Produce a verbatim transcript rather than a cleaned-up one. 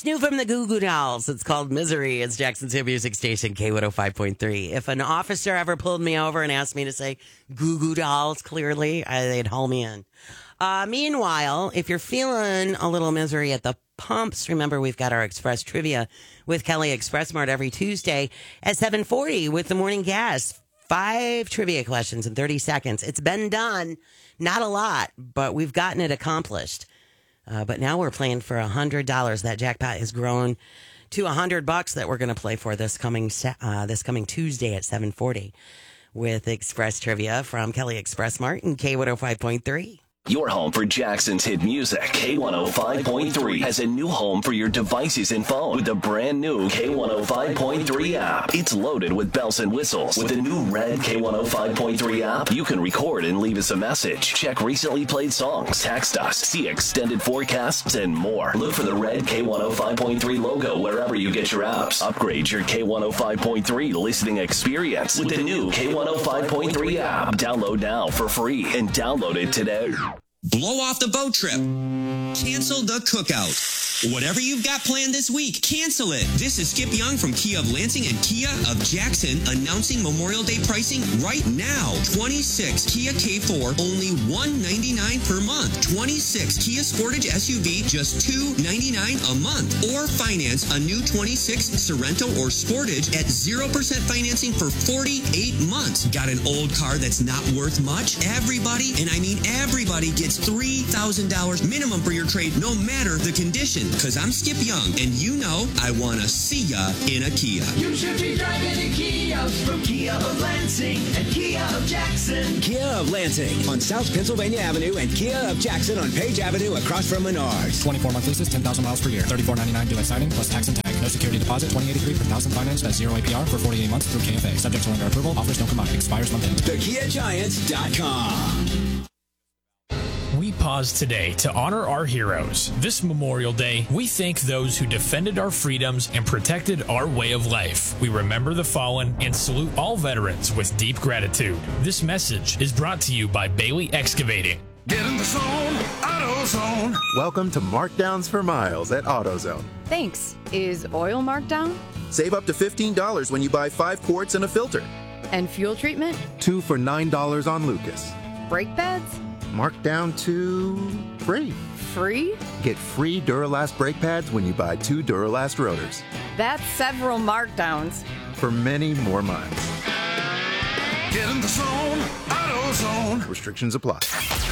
It's new from the Goo Goo Dolls. It's called Misery. It's Jackson's hit music station, K one oh five point three. If an officer ever pulled me over and asked me to say Goo Goo Dolls clearly, I, they'd haul me in. Uh, meanwhile, if you're feeling a little misery at the pumps, remember we've got our Express Trivia with Kelly Express Mart every Tuesday at seven forty with the morning gas. Five trivia questions in thirty seconds. It's been done. Not a lot, but we've gotten it accomplished. Uh, but now we're playing for one hundred dollars. That jackpot has grown to one hundred bucks that we're going to play for this coming uh, this coming Tuesday at seven forty with Express Trivia from Kelly Express Mart and K one oh five point three. Your home for Jackson's hit music. K one oh five point three has a new home for your devices and phone with the brand new K one oh five point three app. It's loaded with bells and whistles. With the new red K one oh five point three app, you can record and leave us a message, check recently played songs, text us, see extended forecasts, and more. Look for the red K one oh five point three logo wherever you get your apps. Upgrade your K one oh five point three listening experience with the new K one oh five point three app. Download now for free and download it today. Blow off the boat trip. Cancel the cookout. Whatever you've got planned this week, cancel it. This is Skip Young from Kia of Lansing and Kia of Jackson announcing Memorial Day pricing right now. twenty-six Kia K four, only one ninety-nine per month. twenty-six Kia Sportage S U V, just two ninety-nine a month. Or finance a new twenty-six Sorento or Sportage at zero percent financing for forty-eight months. Got an old car that's not worth much? Everybody, and I mean everybody, gets three thousand dollars minimum for your trade, no matter the condition. Because I'm Skip Young, and you know I want to see ya in a Kia. You should be driving a Kia from Kia of Lansing and Kia of Jackson. Kia of Lansing on South Pennsylvania Avenue and Kia of Jackson on Page Avenue across from Menards. twenty-four month leases, ten thousand miles per year. thirty-four ninety-nine due at signing plus tax and tag. No security deposit. twenty eighty-three per thousand financed at zero A P R for forty-eight months through K F A. Subject to lender approval. Offers don't combine. Expires month end. the kia giants dot com. We pause today to honor our heroes. This Memorial Day, we thank those who defended our freedoms and protected our way of life. We remember the fallen and salute all veterans with deep gratitude. This message is brought to you by Bailey Excavating. Get in the zone, AutoZone. Welcome to Markdowns for Miles at AutoZone. Thanks. Is oil marked down? Save up to fifteen dollars when you buy five quarts and a filter. And fuel treatment? Two for nine dollars on Lucas. Brake pads? Marked down to free. Free? Get free Duralast brake pads when you buy two Duralast rotors. That's several markdowns. For many more miles. Get in the zone, AutoZone. Restrictions apply.